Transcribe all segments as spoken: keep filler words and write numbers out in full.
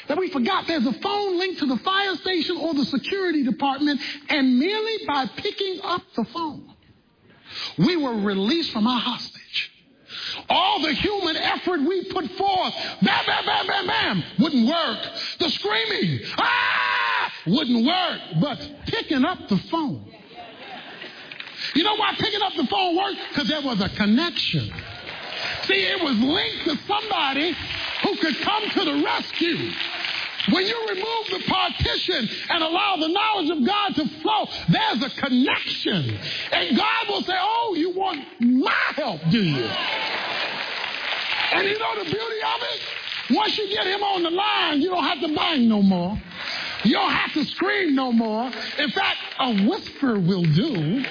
that we forgot there's a phone linked to the fire station or the security department, and merely by picking up the phone, we were released from our hostage. All the human effort we put forth, bam, bam, bam, bam, bam, wouldn't work. The screaming, ah, wouldn't work. But picking up the phone. You know why picking up the phone worked? Because there was a connection. See, it was linked to somebody who could come to the rescue. When you remove the partition and allow the knowledge of God to flow, there's a connection. And God will say, oh, you want my help, do you? And you know the beauty of it? Once you get him on the line, you don't have to bang no more. You don't have to scream no more. In fact, a whisper will do.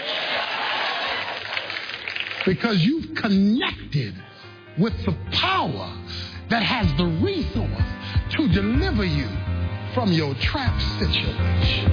Because you've connected with the power that has the resource to deliver you from your trap situation.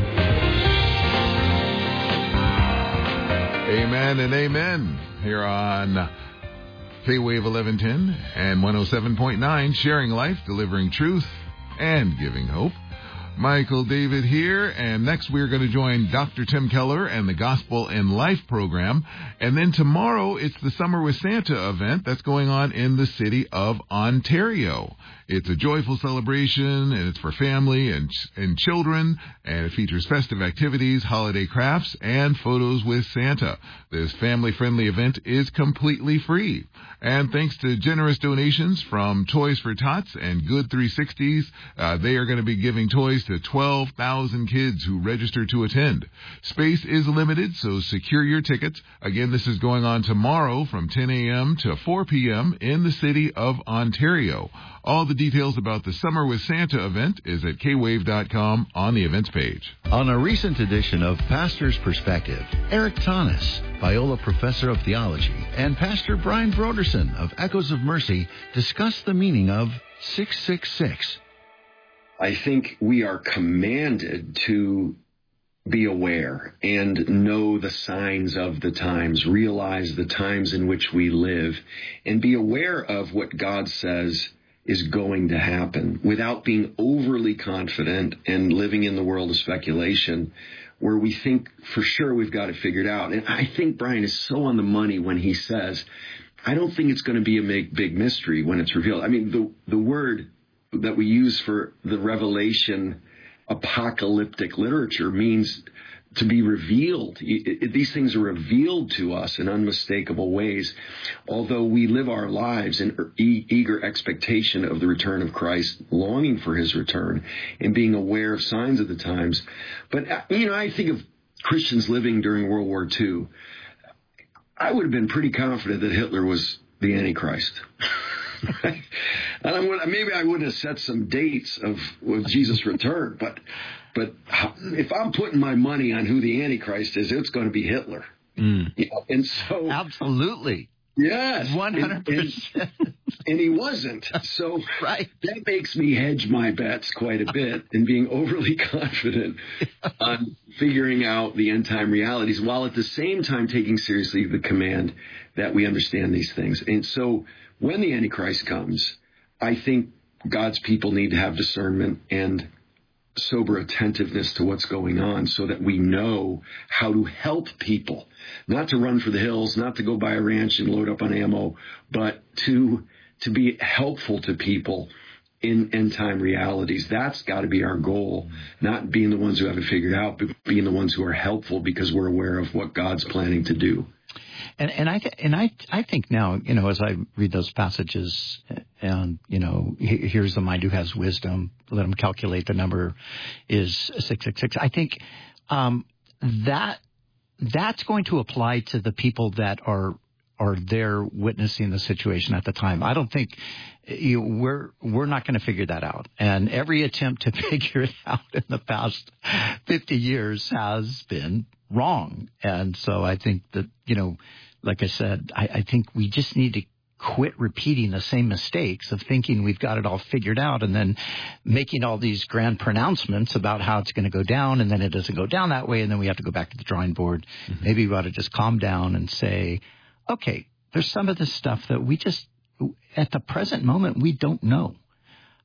Amen and amen. Here on K-Wave eleven ten and one oh seven point nine, sharing life, delivering truth, and giving hope. Michael David here, and next we're going to join Doctor Tim Keller and the Gospel in Life program. And then tomorrow, it's the Summer with Santa event that's going on in the city of Ontario. It's a joyful celebration, and it's for family and and children, and it features festive activities, holiday crafts, and photos with Santa. This family-friendly event is completely free. And thanks to generous donations from Toys for Tots and Good three sixties, uh, they are going to be giving toys to twelve thousand kids who register to attend. Space is limited, so secure your tickets. Again, this is going on tomorrow from ten a.m. to four p.m. in the city of Ontario. All the details about the Summer with Santa event is at k wave dot com on the events page. On a recent edition of Pastor's Perspective, Eric Tanis, Biola Professor of Theology, and Pastor Brian Broderson of Echoes of Mercy discuss the meaning of six six six. I think we are commanded to be aware and know the signs of the times, realize the times in which we live, and be aware of what God says is going to happen without being overly confident and living in the world of speculation where we think for sure we've got it figured out. And I think Brian is so on the money when he says, I don't think it's going to be a big, big mystery when it's revealed. I mean, the the word that we use for the revelation apocalyptic literature means to be revealed. These things are revealed to us in unmistakable ways, although we live our lives in eager expectation of the return of Christ, longing for his return, and being aware of signs of the times. But, you know, I think of Christians living during World War Two. I would have been pretty confident that Hitler was the Antichrist. Right? And I would, maybe I would have set some dates of, of Jesus' return, but but if I'm putting my money on who the Antichrist is, it's going to be Hitler. Mm. You know? And so, absolutely, yes, one hundred percent. And he wasn't. So right. That makes me hedge my bets quite a bit in being overly confident on figuring out the end time realities, while at the same time taking seriously the command that we understand these things. And so, when the Antichrist comes, I think God's people need to have discernment and sober attentiveness to what's going on so that we know how to help people, not to run for the hills, not to go buy a ranch and load up on ammo, but to to be helpful to people in end time realities. That's got to be our goal, not being the ones who have it figured out, but being the ones who are helpful because we're aware of what God's planning to do. And and I th- and I I think now, you know, as I read those passages, and you know, he, here's the mind who has wisdom, let him calculate the number is six six six. I think um, that that's going to apply to the people that are are there witnessing the situation at the time. I don't think you, we're we're not going to figure that out. And every attempt to figure it out in the past fifty years has been wrong. And so I think that, you know, like I said, I, I think we just need to quit repeating the same mistakes of thinking we've got it all figured out and then making all these grand pronouncements about how it's going to go down, and then it doesn't go down that way, and then we have to go back to the drawing board. Mm-hmm. Maybe we ought to just calm down and say, okay, there's some of this stuff that we just, at the present moment, we don't know.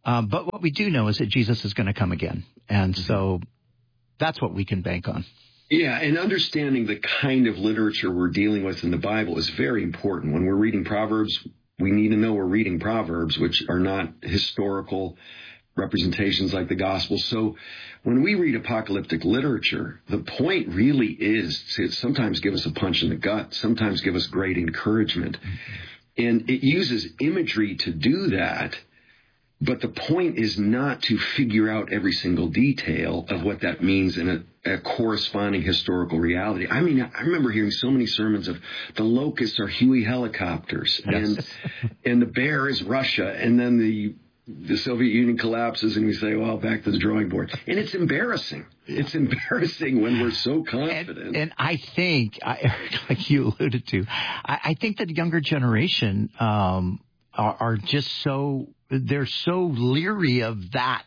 Um, but what we do know is that Jesus is going to come again. And so that's what we can bank on. Yeah, and understanding the kind of literature we're dealing with in the Bible is very important. When we're reading Proverbs, we need to know we're reading Proverbs, which are not historical representations like the gospel. So when we read apocalyptic literature, the point really is to sometimes give us a punch in the gut, sometimes give us great encouragement. Mm-hmm. And it uses imagery to do that. But the point is not to figure out every single detail of what that means in a, a corresponding historical reality. I mean, I remember hearing so many sermons of the locusts are Huey helicopters, yes. and and the bear is Russia, and then the the Soviet Union collapses, and we say, well, back to the drawing board. And it's embarrassing. It's embarrassing when we're so confident. And, and I think, I, like you alluded to, I, I think that the younger generation um, are, are just so... they're so leery of that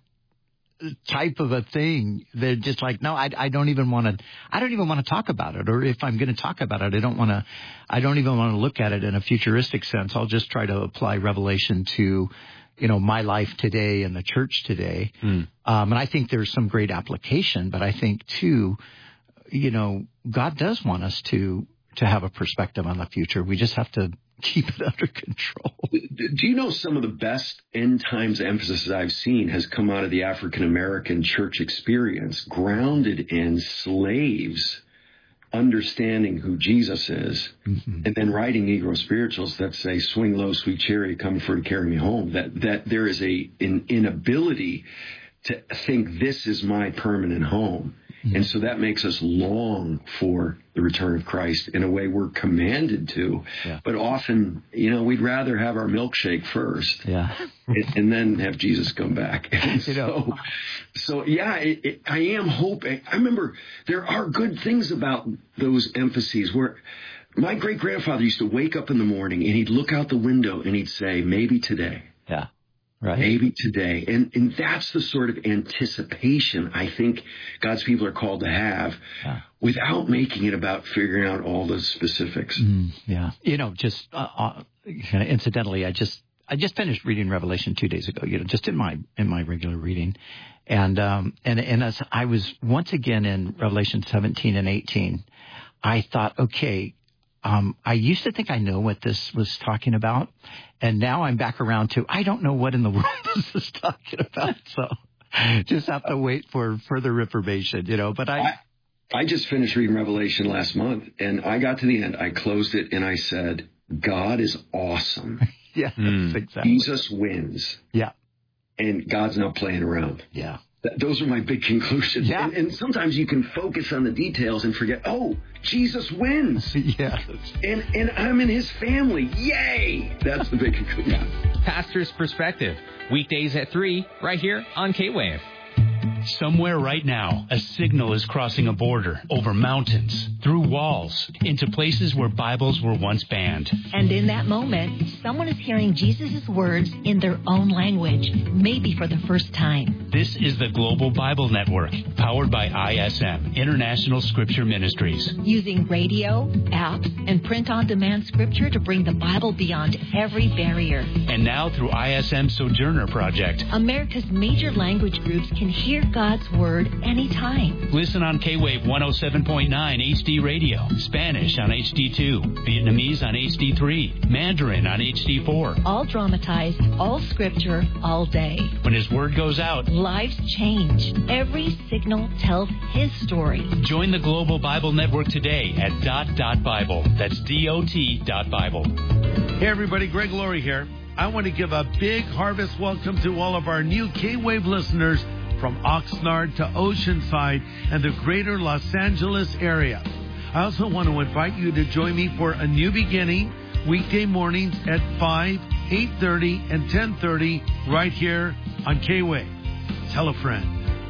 type of a thing. They're just like, no, I, I don't even want to, I don't even want to talk about it. Or if I'm going to talk about it, I don't want to, I don't even want to look at it in a futuristic sense. I'll just try to apply Revelation to, you know, my life today and the church today. Mm. Um, and I think there's some great application, but I think too, you know, God does want us to, to have a perspective on the future. We just have to keep it under control. Do you know some of the best end times emphasis I've seen has come out of the African American church experience, grounded in slaves understanding who Jesus is, mm-hmm. and then writing Negro spirituals that say, swing low, sweet chariot, come for to carry me home. That that there is a an inability to think this is my permanent home. And so that makes us long for the return of Christ in a way we're commanded to. Yeah. But often, you know, we'd rather have our milkshake first, yeah, and, and then have Jesus come back. And you know. so, so, yeah, it, it, I am hoping. I remember there are good things about those emphases where my great-grandfather used to wake up in the morning and he'd look out the window and he'd say, maybe today. Yeah. Right. Maybe today. And and that's the sort of anticipation I think God's people are called to have, yeah. without making it about figuring out all the specifics. Mm, yeah. You know, just uh, uh, incidentally, I just I just finished reading Revelation two days ago, you know, just in my in my regular reading. And um and, and as I was once again in Revelation seventeen and eighteen, I thought, okay, Um, I used to think I know what this was talking about, and now I'm back around to I don't know what in the world this is talking about. So just have to wait for further information, you know. But I, I, I just finished reading Revelation last month, and I got to the end. I closed it, and I said, God is awesome. Yeah, mm. exactly. Jesus wins. Yeah. And God's not playing around. Yeah. Those are my big conclusions. Yeah. And, and sometimes you can focus on the details and forget, oh, Jesus wins. Yeah. And and I'm in his family. Yay! That's the big conclusion. Yeah. Pastor's Perspective. Weekdays at three, right here on K-Wave. Somewhere right now, a signal is crossing a border, over mountains, through walls, into places where Bibles were once banned. And in that moment, someone is hearing Jesus' words in their own language, maybe for the first time. This is the Global Bible Network, powered by I S M, International Scripture Ministries. Using radio, apps, and print-on-demand scripture to bring the Bible beyond every barrier. And now through I S M Sojourner Project, America's major language groups can hear God's Word anytime. Listen on K-Wave one oh seven point nine H D Radio, Spanish on H D two, Vietnamese on H D three, Mandarin on H D four. All dramatized, all scripture, all day. When His Word goes out, lives change. Every signal tells His story. Join the Global Bible Network today at dot dot Bible. That's D O T dot Bible. Hey everybody, Greg Laurie here. I want to give a big harvest welcome to all of our new K-Wave listeners from Oxnard to Oceanside and the greater Los Angeles area. I also want to invite you to join me for A New Beginning, weekday mornings at five, eight thirty, and ten thirty right here on K-Wave. Tell a friend.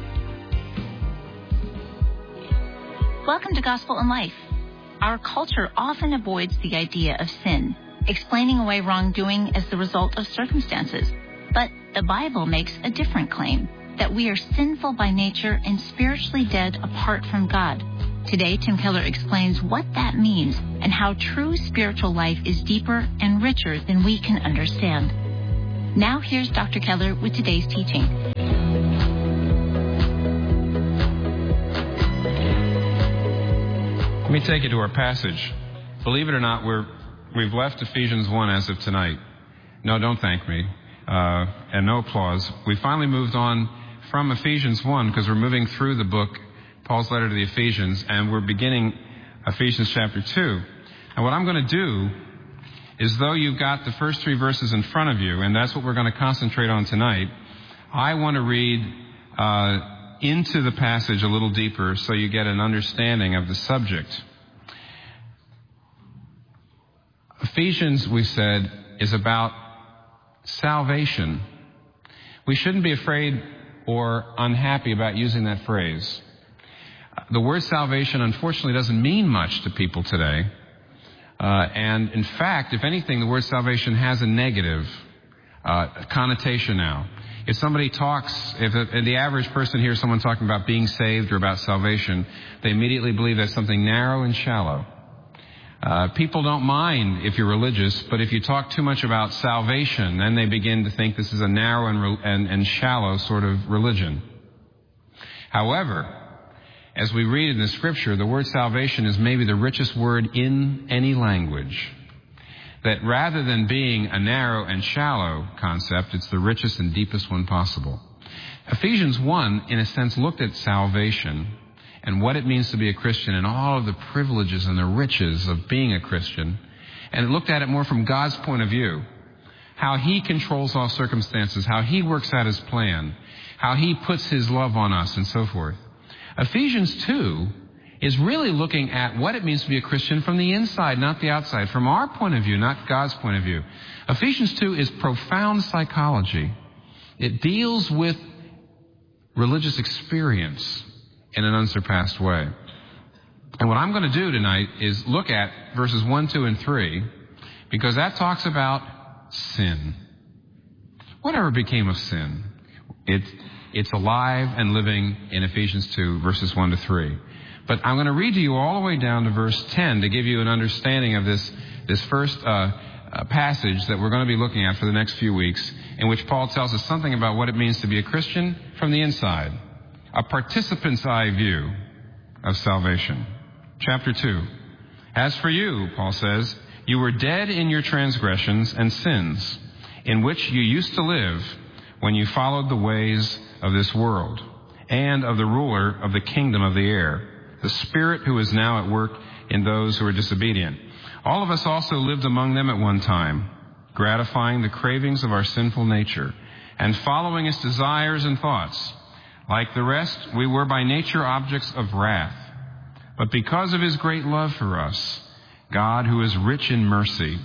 Welcome to Gospel in Life. Our culture often avoids the idea of sin, explaining away wrongdoing as the result of circumstances. But the Bible makes a different claim, that we are sinful by nature and spiritually dead apart from God. Today, Tim Keller explains what that means and how true spiritual life is deeper and richer than we can understand. Now here's Doctor Keller with today's teaching. Let me take you to our passage. Believe it or not, we're, we've left Ephesians one as of tonight. No, don't thank me. Uh, and no applause. We finally moved on from Ephesians one because we're moving through the book, Paul's letter to the Ephesians, and we're beginning Ephesians chapter two. And what I'm going to do is, though you've got the first three verses in front of you, and that's what we're going to concentrate on tonight, I want to read uh, into the passage a little deeper so you get an understanding of the subject. Ephesians, we said, is about salvation. We shouldn't be afraid or unhappy about using that phrase. The word salvation, unfortunately, doesn't mean much to people today. Uh, and in fact, if anything, the word salvation has a negative uh, connotation now. If somebody talks, if, if the average person hears someone talking about being saved or about salvation, they immediately believe that's something narrow and shallow. Uh, people don't mind if you're religious, but if you talk too much about salvation, then they begin to think this is a narrow and, re- and, and shallow sort of religion. However, as we read in the scripture, the word salvation is maybe the richest word in any language. That rather than being a narrow and shallow concept, it's the richest and deepest one possible. Ephesians one, in a sense, looked at salvation and what it means to be a Christian and all of the privileges and the riches of being a Christian. And it looked at it more from God's point of view. How He controls all circumstances, how He works out His plan, how He puts His love on us, and so forth. Ephesians two is really looking at what it means to be a Christian from the inside, not the outside, from our point of view, not God's point of view. Ephesians two is profound psychology. It deals with religious experience in an unsurpassed way. And what I'm going to do tonight is look at verses one, two, and three, because that talks about sin. Whatever became of sin? It, it's alive and living in Ephesians two, verses one to three. But I'm going to read to you all the way down to verse ten to give you an understanding of this, this first uh, uh, passage that we're going to be looking at for the next few weeks, in which Paul tells us something about what it means to be a Christian from the inside. A participant's eye view of salvation. Chapter two. As for you, Paul says, you were dead in your transgressions and sins, in which you used to live when you followed the ways of this world and of the ruler of the kingdom of the air, the spirit who is now at work in those who are disobedient. All of us also lived among them at one time, gratifying the cravings of our sinful nature and following its desires and thoughts. Like the rest, we were by nature objects of wrath. But because of His great love for us, God, who is rich in mercy,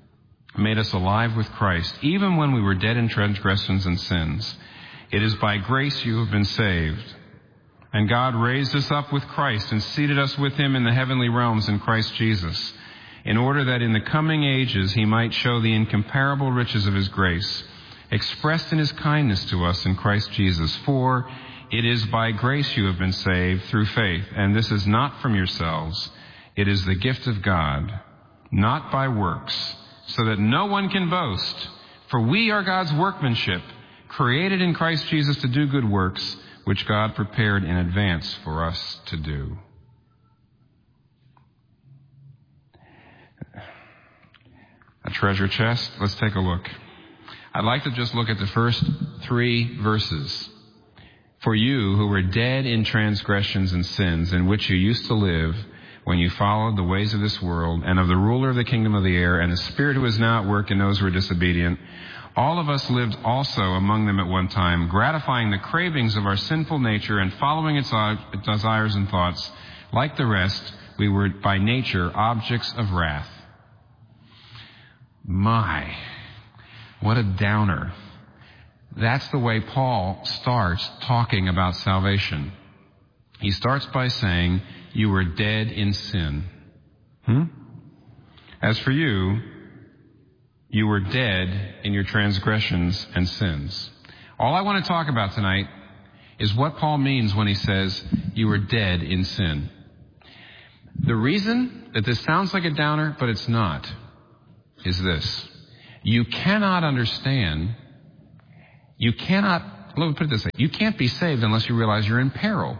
made us alive with Christ, even when we were dead in transgressions and sins. It is by grace you have been saved. And God raised us up with Christ and seated us with Him in the heavenly realms in Christ Jesus, in order that in the coming ages He might show the incomparable riches of His grace, expressed in His kindness to us in Christ Jesus. For it is by grace you have been saved through faith, and this is not from yourselves. It is the gift of God, not by works, so that no one can boast. For we are God's workmanship, created in Christ Jesus to do good works, which God prepared in advance for us to do. A treasure chest? Let's take a look. I'd like to just look at the first three verses. For you who were dead in transgressions and sins, in which you used to live when you followed the ways of this world and of the ruler of the kingdom of the air and the spirit who is now at work in those who are disobedient, all of us lived also among them at one time, gratifying the cravings of our sinful nature and following its desires and thoughts. Like the rest, we were by nature objects of wrath. My, what a downer. That's the way Paul starts talking about salvation. He starts by saying, you were dead in sin. Hmm? As for you, you were dead in your transgressions and sins. All I want to talk about tonight is what Paul means when he says, you were dead in sin. The reason that this sounds like a downer, but it's not, is this. You cannot understand You cannot, let me put it this way, you can't be saved unless you realize you're in peril.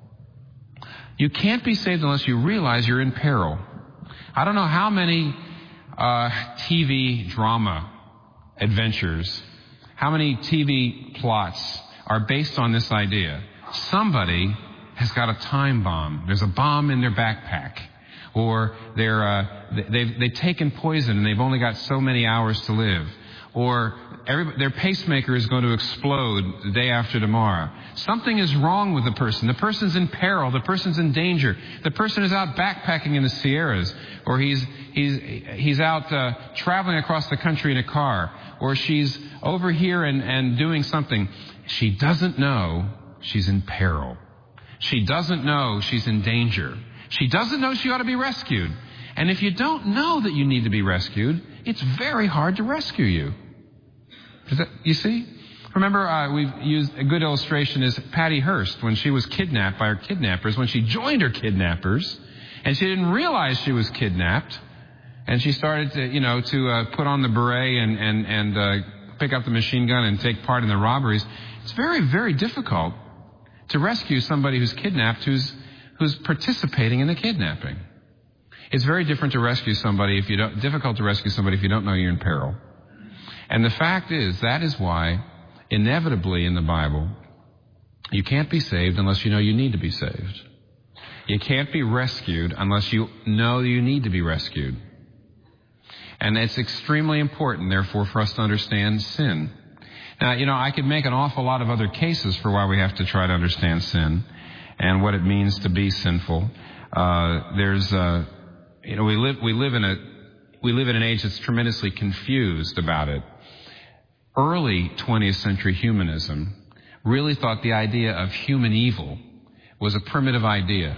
You can't be saved unless you realize you're in peril. I don't know how many uh, T V drama adventures, how many T V plots are based on this idea. Somebody has got a time bomb. There's a bomb in their backpack. Or they're, uh, they've, they've taken poison and they've only got so many hours to live. Or every, their pacemaker is going to explode the day after tomorrow. Something is wrong with the person. The person's in peril. The person's in danger. The person is out backpacking in the Sierras. Or he's, he's, he's out uh, traveling across the country in a car. Or she's over here and, and doing something. She doesn't know she's in peril. She doesn't know she's in danger. She doesn't know she ought to be rescued. And if you don't know that you need to be rescued, it's very hard to rescue you. Is that, you see? Remember, uh, we've used a good illustration is Patty Hearst when she was kidnapped by her kidnappers, when she joined her kidnappers, and she didn't realize she was kidnapped, and she started to, you know, to uh, put on the beret and, and, and uh, pick up the machine gun and take part in the robberies. It's very, very difficult to rescue somebody who's kidnapped, who's who's participating in the kidnapping. It's very different to rescue somebody if you don't, difficult to rescue somebody if you don't know you're in peril. And the fact is, that is why, inevitably in the Bible, you can't be saved unless you know you need to be saved. You can't be rescued unless you know you need to be rescued. And it's extremely important, therefore, for us to understand sin. Now, you know, I could make an awful lot of other cases for why we have to try to understand sin and what it means to be sinful. Uh, there's, uh, you know, we live, we live in a, we live in an age that's tremendously confused about it. Early twentieth century humanism really thought the idea of human evil was a primitive idea.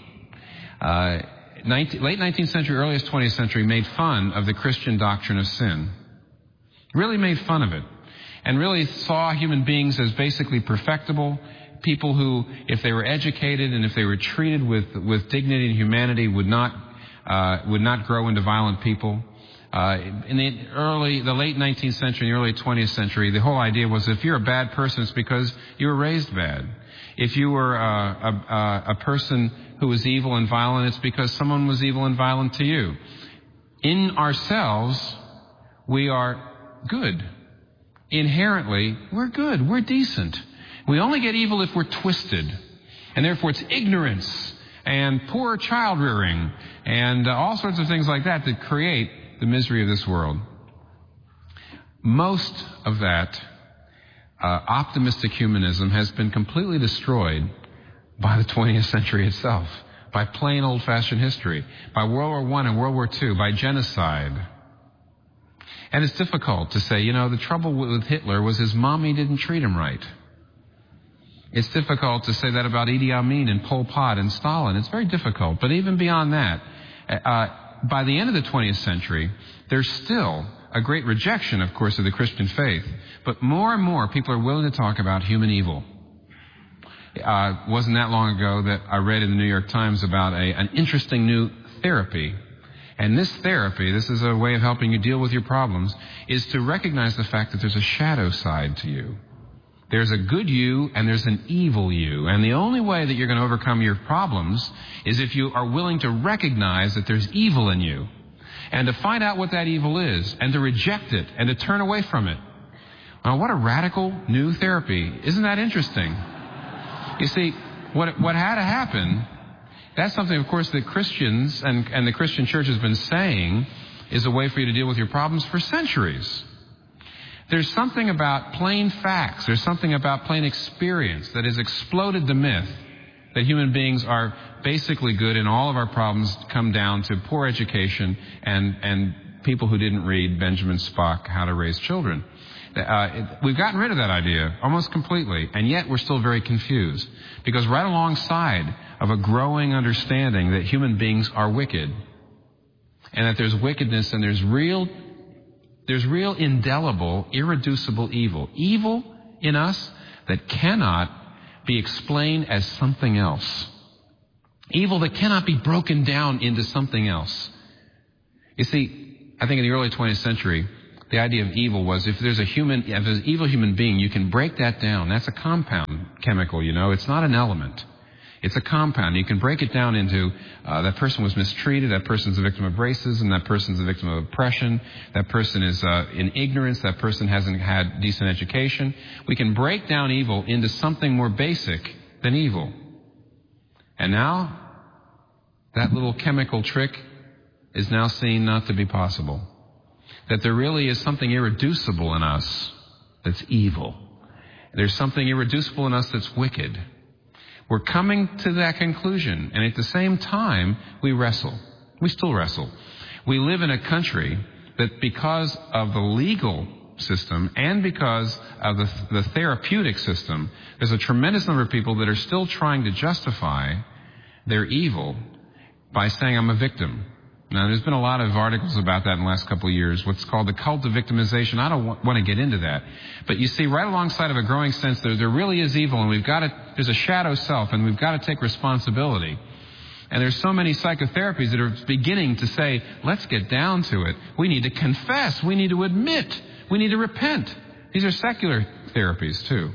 Uh, nineteen, late nineteenth century, earliest twentieth century made fun of the Christian doctrine of sin. Really made fun of it. And really saw human beings as basically perfectible, people who, if they were educated and if they were treated with, with dignity and humanity, would not, uh, would not grow into violent people. Uh, in the early, the late nineteenth century, and the early twentieth century, the whole idea was if you're a bad person, it's because you were raised bad. If you were uh, a, a person who was evil and violent, it's because someone was evil and violent to you. In ourselves, we are good. Inherently, we're good. We're decent. We only get evil if we're twisted. And therefore, it's ignorance and poor child rearing and uh, all sorts of things like that that create the misery of this world. Most of that uh, optimistic humanism has been completely destroyed by the twentieth century itself, by plain old-fashioned history, by World War One and World War Two, by genocide. And it's difficult to say, you know, the trouble with Hitler was his mommy didn't treat him right. It's difficult to say that about Idi Amin and Pol Pot and Stalin. It's very difficult. But even beyond that, uh, by the end of the twentieth century, there's still a great rejection, of course, of the Christian faith. But more and more people are willing to talk about human evil. Uh, wasn't that long ago that I read in the New York Times about a, an interesting new therapy. And this therapy, this is a way of helping you deal with your problems, is to recognize the fact that there's a shadow side to you. There's a good you and there's an evil you. And the only way that you're going to overcome your problems is if you are willing to recognize that there's evil in you and to find out what that evil is and to reject it and to turn away from it. Now, what a radical new therapy. Isn't that interesting? You see, what, what had to happen, that's something, of course, that Christians and, and the Christian church has been saying is a way for you to deal with your problems for centuries. There's something about plain facts. There's something about plain experience that has exploded the myth that human beings are basically good and all of our problems come down to poor education and, and people who didn't read Benjamin Spock, How to Raise Children. Uh, it, we've gotten rid of that idea almost completely, and yet we're still very confused. Because right alongside of a growing understanding that human beings are wicked, and that there's wickedness and there's real There's real indelible, irreducible evil. Evil in us that cannot be explained as something else. Evil that cannot be broken down into something else. You see, I think in the early twentieth century, the idea of evil was if there's a human, if there's an evil human being, you can break that down. That's a compound chemical, you know. It's not an element. It's a compound. You can break it down into uh, that person was mistreated, that person's a victim of racism, that person's a victim of oppression, that person is uh, in ignorance, that person hasn't had decent education. We can break down evil into something more basic than evil. And now, that little chemical trick is now seen not to be possible. That there really is something irreducible in us that's evil. There's something irreducible in us that's wicked. We're coming to that conclusion, and at the same time, we wrestle. We still wrestle. We live in a country that because of the legal system and because of the, the therapeutic system, there's a tremendous number of people that are still trying to justify their evil by saying, I'm a victim. Now, there's been a lot of articles about that in the last couple of years, what's called the cult of victimization. I don't want to get into that. But you see, right alongside of a growing sense that there really is evil, and we've got to, there's a shadow self, and we've got to take responsibility. And there's so many psychotherapies that are beginning to say, let's get down to it. We need to confess. We need to admit. We need to repent. These are secular therapies, too.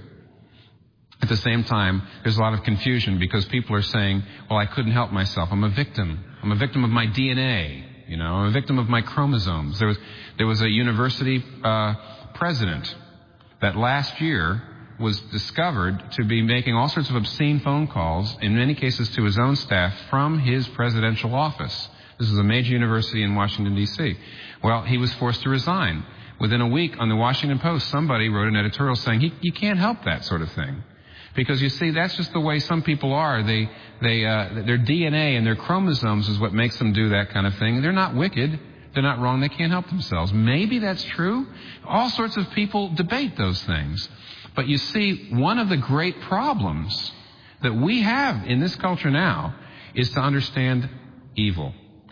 At the same time, there's a lot of confusion because people are saying, well, I couldn't help myself. I'm a victim. I'm a victim of my D N A. You know, I'm a victim of my chromosomes. There was, there was a university uh, president that last year was discovered to be making all sorts of obscene phone calls, in many cases to his own staff, from his presidential office. This is a major university in Washington, D C Well, he was forced to resign. Within a week, on the Washington Post, somebody wrote an editorial saying, he, you can't help that sort of thing. Because you see, that's just the way some people are. They, they, uh, their D N A and their chromosomes is what makes them do that kind of thing. They're not wicked. They're not wrong. They can't help themselves. Maybe that's true. All sorts of people debate those things. But you see, one of the great problems that we have in this culture now is to understand evil.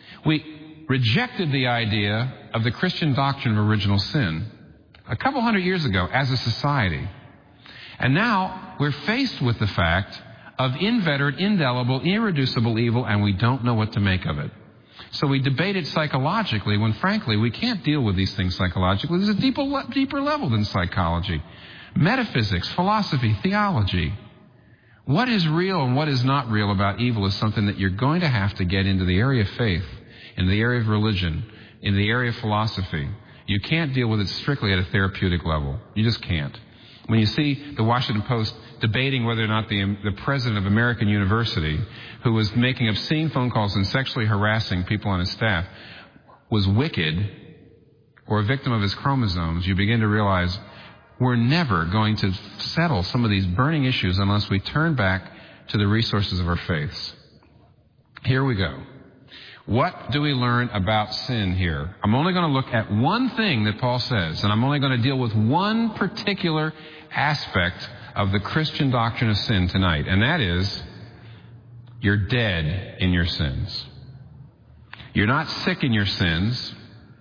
We rejected the idea of the Christian doctrine of original sin a couple hundred years ago as a society. And now we're faced with the fact of inveterate, indelible, irreducible evil, and we don't know what to make of it. So we debate it psychologically when, frankly, we can't deal with these things psychologically. There's a deeper, deeper level than psychology. Metaphysics, philosophy, theology. What is real and what is not real about evil is something that you're going to have to get into the area of faith, in the area of religion, in the area of philosophy. You can't deal with it strictly at a therapeutic level. You just can't. When you see the Washington Post debating whether or not the, the president of American University, who was making obscene phone calls and sexually harassing people on his staff, was wicked or a victim of his chromosomes, you begin to realize we're never going to settle some of these burning issues unless we turn back to the resources of our faiths. Here we go. What do we learn about sin here? I'm only going to look at one thing that Paul says, and I'm only going to deal with one particular aspect of the Christian doctrine of sin tonight, and that is you're dead in your sins. You're not sick in your sins.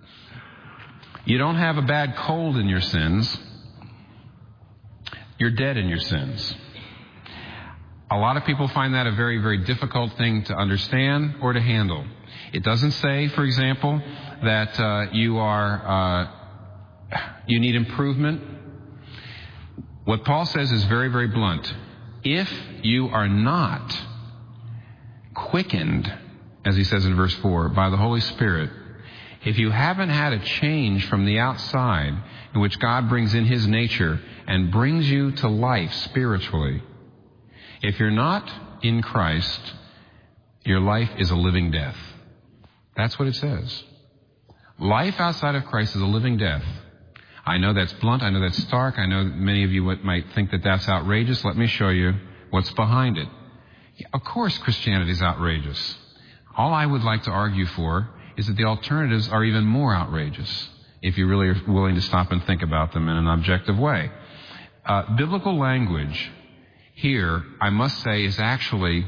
You don't have a bad cold in your sins. You're dead in your sins. A lot of people find that a very, very difficult thing to understand or to handle. It doesn't say, for example, that uh, you are uh, you need improvement. What Paul says is very, very blunt. If you are not quickened, as he says in verse four, by the Holy Spirit, if you haven't had a change from the outside in which God brings in his nature and brings you to life spiritually, if you're not in Christ, your life is a living death. That's what it says. Life outside of Christ is a living death. I know that's blunt. I know that's stark. I know many of you might think that that's outrageous. Let me show you what's behind it. Of course, Christianity is outrageous. All I would like to argue for is that the alternatives are even more outrageous if you really are willing to stop and think about them in an objective way. Uh, biblical language here, I must say, is actually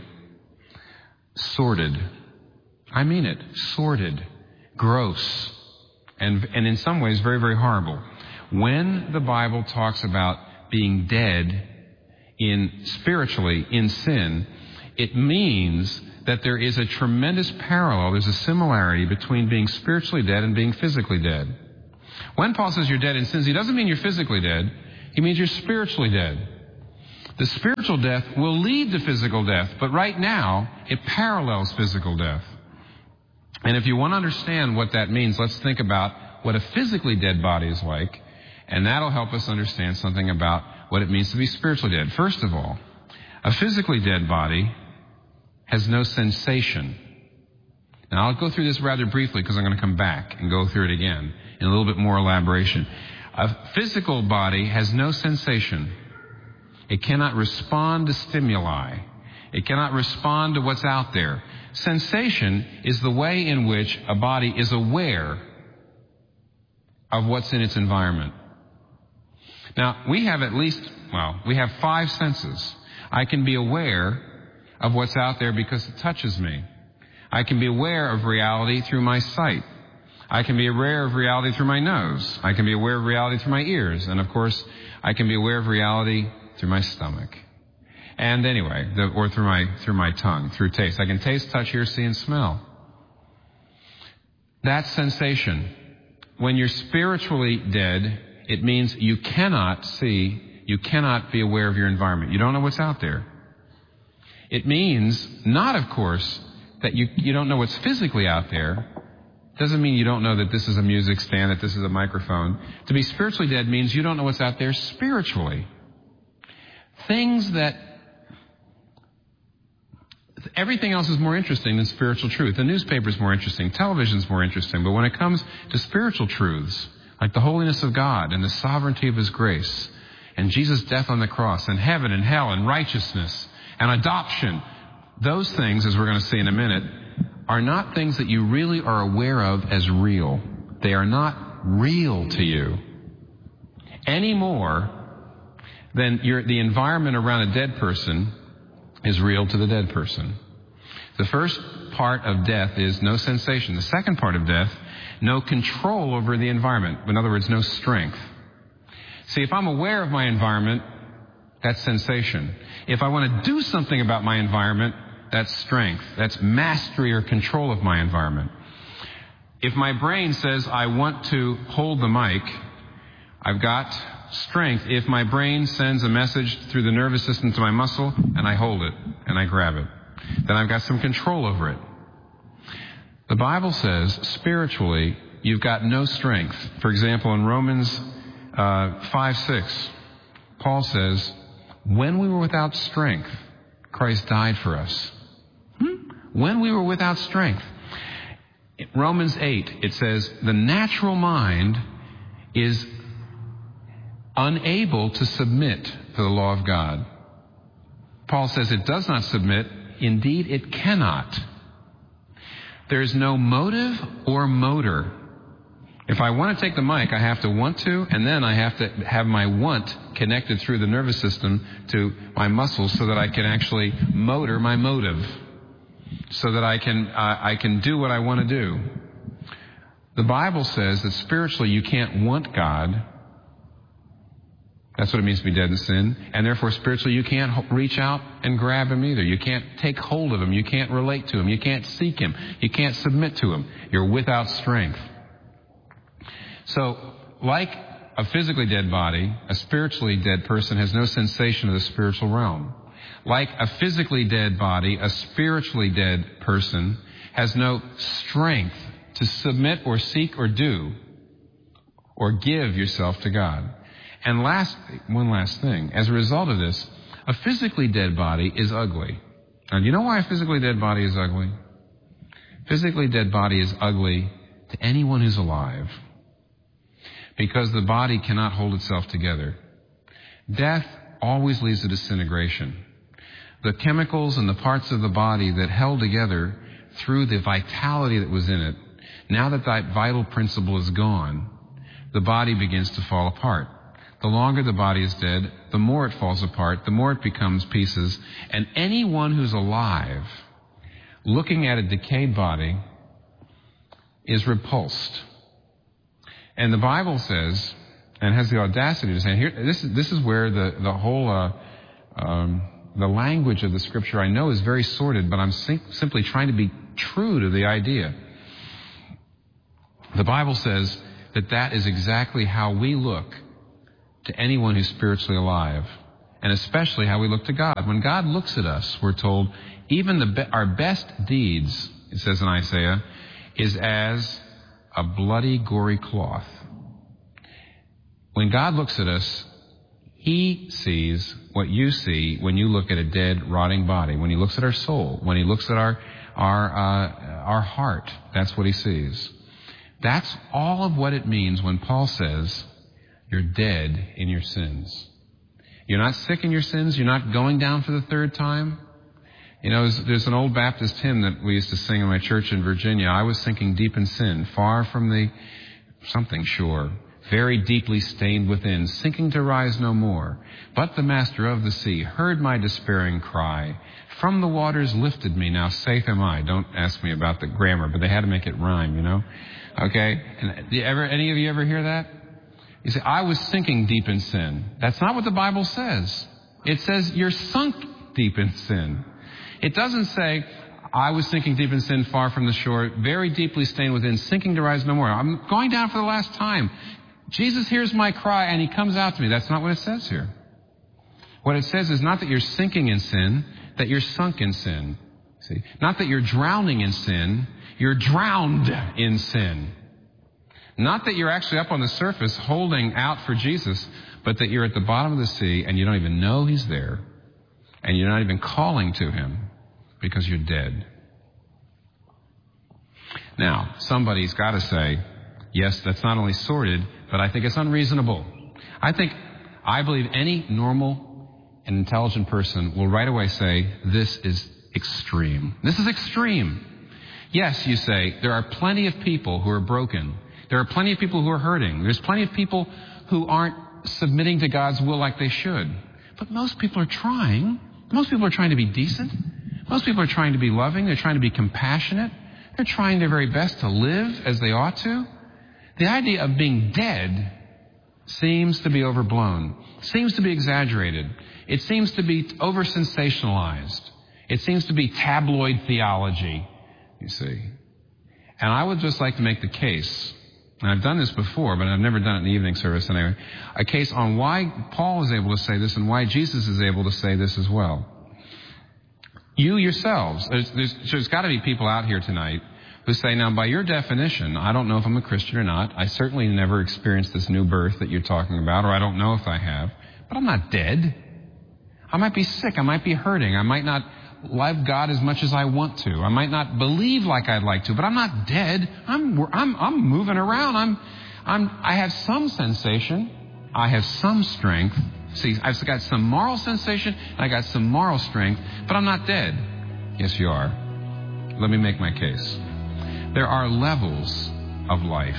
sordid. I mean it, sordid, gross, and, and in some ways very, very horrible. When the Bible talks about being dead in spiritually in sin, it means that there is a tremendous parallel, there's a similarity between being spiritually dead and being physically dead. When Paul says you're dead in sins, he doesn't mean you're physically dead. He means you're spiritually dead. The spiritual death will lead to physical death, but right now, it parallels physical death. And if you want to understand what that means, let's think about what a physically dead body is like, and that'll help us understand something about what it means to be spiritually dead. First of all, a physically dead body has no sensation. Now, I'll go through this rather briefly because I'm going to come back and go through it again in a little bit more elaboration. A physical body has no sensation. It cannot respond to stimuli. It cannot respond to what's out there. Sensation is the way in which a body is aware of what's in its environment. Now, we have at least, well, we have five senses. I can be aware of what's out there because it touches me. I can be aware of reality through my sight. I can be aware of reality through my nose. I can be aware of reality through my ears. And, of course, I can be aware of reality through my stomach. And anyway, the, or through my through my tongue, through taste. I can taste, touch, hear, see, and smell. That's sensation. When you're spiritually dead, it means you cannot see, you cannot be aware of your environment. You don't know what's out there. It means not, of course, that you, you don't know what's physically out there. Doesn't mean you don't know that this is a music stand, that this is a microphone. To be spiritually dead means you don't know what's out there spiritually. Things that everything else is more interesting than spiritual truth. The newspaper's more interesting. Television's more interesting. But when it comes to spiritual truths, like the holiness of God and the sovereignty of His grace and Jesus' death on the cross and heaven and hell and righteousness and adoption, those things, as we're going to see in a minute, are not things that you really are aware of as real. They are not real to you any more than your, the environment around a dead person is real to the dead person. The first part of death is no sensation. The second part of death, no control over the environment. In other words, no strength. See, if I'm aware of my environment, that's sensation. If I want to do something about my environment, that's strength. That's mastery or control of my environment. If my brain says I want to hold the mic, I've got strength if my brain sends a message through the nervous system to my muscle and I hold it and I grab it. Then I've got some control over it. The Bible says spiritually you've got no strength. For example, in Romans uh, five six, Paul says, when we were without strength, Christ died for us. Hmm? When we were without strength. In Romans eight, it says, the natural mind is unable to submit to the law of God. Paul says it does not submit. Indeed, it cannot. There is no motive or motor. If I want to take the mic, I have to want to, and then I have to have my want connected through the nervous system to my muscles so that I can actually motor my motive, so that I can uh, I can do what I want to do. The Bible says that spiritually you can't want God. That's what it means to be dead in sin. And therefore, spiritually, you can't reach out and grab Him either. You can't take hold of Him. You can't relate to Him. You can't seek Him. You can't submit to Him. You're without strength. So, like a physically dead body, a spiritually dead person has no sensation of the spiritual realm. Like a physically dead body, a spiritually dead person has no strength to submit or seek or do or give yourself to God. And last, one last thing. As a result of this, a physically dead body is ugly. Now, do you know why a physically dead body is ugly? Physically dead body is ugly to anyone who's alive because the body cannot hold itself together. Death always leads to disintegration. The chemicals and the parts of the body that held together through the vitality that was in it, now that that vital principle is gone, the body begins to fall apart. The longer the body is dead, the more it falls apart, the more it becomes pieces. And anyone who's alive, looking at a decayed body, is repulsed. And the Bible says, and has the audacity to say, here, this is, this is where the, the whole, uh, um, the language of the Scripture I know is very sordid, but I'm sim- simply trying to be true to the idea. The Bible says that that is exactly how we look to anyone who's spiritually alive, and especially how we look to God. When God looks at us, we're told, even the be- our best deeds, it says in Isaiah, is as a bloody, gory cloth. When God looks at us, He sees what you see when you look at a dead, rotting body. When He looks at our soul, when He looks at our our uh, our heart, that's what He sees. That's all of what it means when Paul says, you're dead in your sins. You're not sick in your sins. You're not going down for the third time. You know, there's, there's an old Baptist hymn that we used to sing in my church in Virginia. I was sinking deep in sin, far from the something sure, very deeply stained within, sinking to rise no more. But the master of the sea heard my despairing cry. From the waters lifted me, now safe am I. Don't ask me about the grammar, but they had to make it rhyme, you know. Okay? And do you ever, any of you ever hear that? You say, I was sinking deep in sin. That's not what the Bible says. It says you're sunk deep in sin. It doesn't say, I was sinking deep in sin far from the shore, very deeply stained within, sinking to rise no more. I'm going down for the last time. Jesus hears my cry and He comes out to me. That's not what it says here. What it says is not that you're sinking in sin, that you're sunk in sin. See? Not that you're drowning in sin, you're drowned in sin. Not that you're actually up on the surface holding out for Jesus, but that you're at the bottom of the sea and you don't even know He's there, and you're not even calling to Him because you're dead. Now, somebody's got to say, yes, that's not only sordid, but I think it's unreasonable. I think, I believe any normal and intelligent person will right away say, this is extreme. This is extreme. Yes, you say, there are plenty of people who are broken. There are plenty of people who are hurting. There's plenty of people who aren't submitting to God's will like they should. But most people are trying. Most people are trying to be decent. Most people are trying to be loving. They're trying to be compassionate. They're trying their very best to live as they ought to. The idea of being dead seems to be overblown, seems to be exaggerated. It seems to be over-sensationalized. It seems to be tabloid theology, you see. And I would just like to make the case, and I've done this before, but I've never done it in the evening service anyway, a case on why Paul is able to say this and why Jesus is able to say this as well. You yourselves, there's, there's, there's got to be people out here tonight who say, now, by your definition, I don't know if I'm a Christian or not. I certainly never experienced this new birth that you're talking about, or I don't know if I have. But I'm not dead. I might be sick. I might be hurting. I might not love God as much as I want to. I might not believe like I'd like to, but I'm not dead. I'm I'm I'm moving around. I'm I'm I have some sensation. I have some strength. See, I've got some moral sensation, and I got some moral strength, but I'm not dead. Yes, you are. Let me make my case. There are levels of life.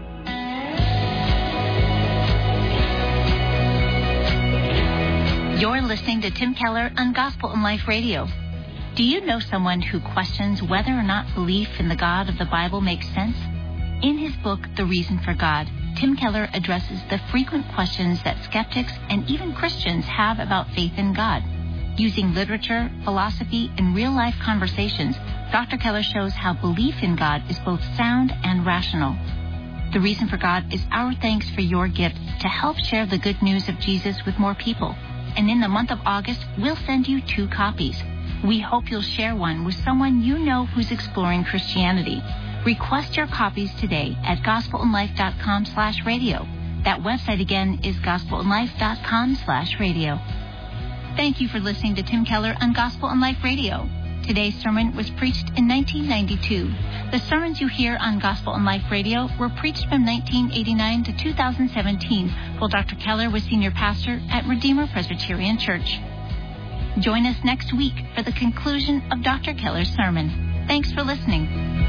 You're listening to Tim Keller on Gospel in Life Radio. Do you know someone who questions whether or not belief in the God of the Bible makes sense? In his book, The Reason for God, Tim Keller addresses the frequent questions that skeptics and even Christians have about faith in God. Using literature, philosophy, and real-life conversations, Doctor Keller shows how belief in God is both sound and rational. The Reason for God is our thanks for your gift to help share the good news of Jesus with more people. And in the month of August, we'll send you two copies. We hope you'll share one with someone you know who's exploring Christianity. Request your copies today at gospelinlife.com slash radio. That website again is gospelinlife.com slash radio. Thank you for listening to Tim Keller on Gospel in Life Radio. Today's sermon was preached in nineteen ninety-two. The sermons you hear on Gospel in Life Radio were preached from nineteen eighty-nine to two thousand seventeen, while Doctor Keller was senior pastor at Redeemer Presbyterian Church. Join us next week for the conclusion of Doctor Keller's sermon. Thanks for listening.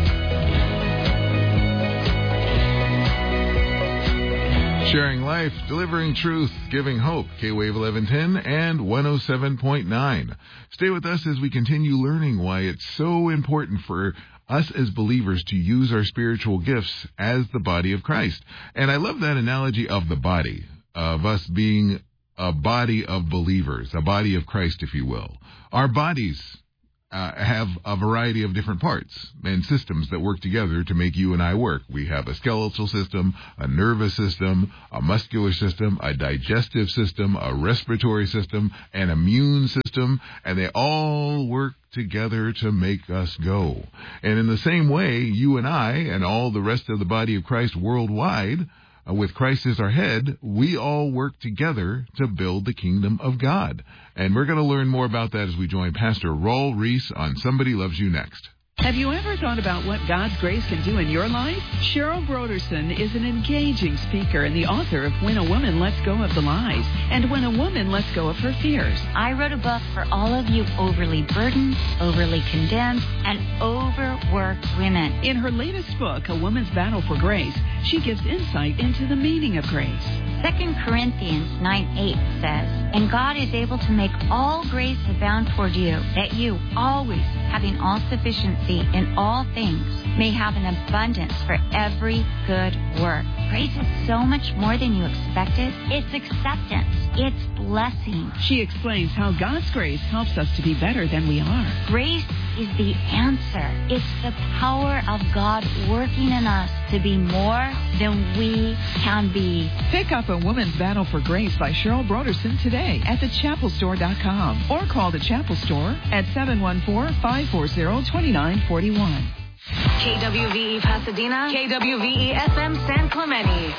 Sharing life, delivering truth, giving hope. K-Wave eleven ten and one oh seven point nine. Stay with us as we continue learning why it's so important for us as believers to use our spiritual gifts as the body of Christ. And I love that analogy of the body, of us being a body of believers, a body of Christ, if you will. Our bodies, uh, have a variety of different parts and systems that work together to make you and I work. We have a skeletal system, a nervous system, a muscular system, a digestive system, a respiratory system, an immune system, and they all work together to make us go. And in the same way, you and I and all the rest of the body of Christ worldwide, Uh, with Christ as our head, we all work together to build the kingdom of God. And we're going to learn more about that as we join Pastor Raul Reese on Somebody Loves You Next. Have you ever thought about what God's grace can do in your life? Cheryl Broderson is an engaging speaker and the author of When a Woman Lets Go of the Lies and When a Woman Lets Go of Her Fears. I wrote a book for all of you overly burdened, overly condemned, and overworked women. In her latest book, A Woman's Battle for Grace, she gives insight into the meaning of grace. Second Corinthians nine eight says, "And God is able to make all grace abound toward you, that you, always having all sufficiency in all things, may have an abundance for every good work." Grace is so much more than you expected. It's acceptance. It's blessing. She explains how God's grace helps us to be better than we are. Grace is the answer. It's the power of God working in us to be more than we can be. Pick up A Woman's Battle for Grace by Cheryl Broderson today at the chapel store dot com or call the Chapel Store at seven one four, five four zero, two nine four one. K W V E Pasadena, K W V E F M San Clemente.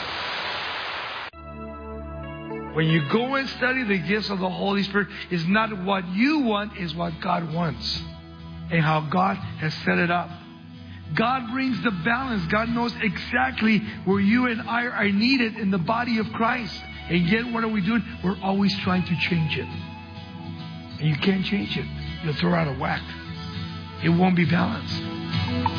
When you go and study the gifts of the Holy Spirit, it's not what you want, it's what God wants and how God has set it up. God brings the balance. God knows exactly where you and I are needed in the body of Christ. And yet, what are we doing? We're always trying to change it. And you can't change it. You'll throw out of whack. It won't be balanced.